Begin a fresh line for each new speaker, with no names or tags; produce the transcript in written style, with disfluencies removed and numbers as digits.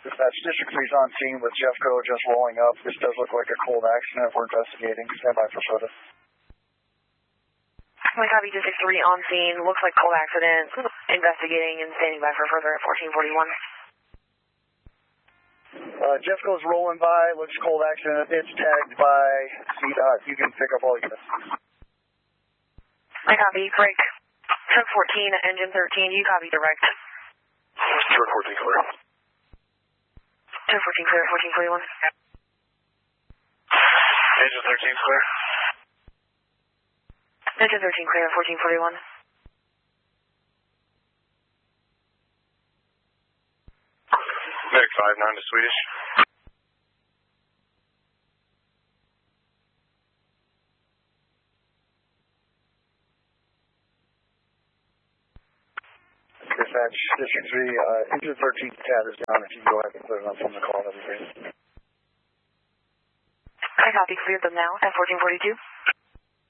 Dispatch, District 3's on scene with Jeffco just rolling up. This does look like a cold accident. We're investigating. Stand by for further.
My copy, District 3 on scene. Looks like cold accident. Investigating and standing by for further at 1441.
Jeffco's rolling by. Looks cold accident. It's tagged by CDOT. You can pick up all units.
My copy, break. Truck 14, engine 13. You copy direct.
Truck 14 clear.
Truck 14 clear, 1441.
Engine 13 clear.
Engine 13 clear, 1441.
Medic 5-9 to Swedish.
Dispatch, District 3, engine 13 tab is down. If you can go ahead and clear it up from the call, that'd be great.
I copy, cleared them now at 1442.